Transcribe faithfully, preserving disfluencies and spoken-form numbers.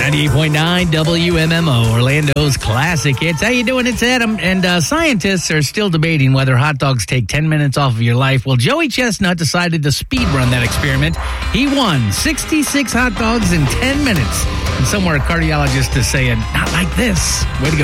ninety-eight point nine W M M O, Orlando's classic hits. How you doing? It's Adam. And uh, scientists are still debating whether hot dogs take ten minutes off of your life. Well, Joey Chestnut decided to speed run that experiment. He won sixty-six hot dogs in ten minutes. And somewhere a cardiologist is saying, not like this. Way to go.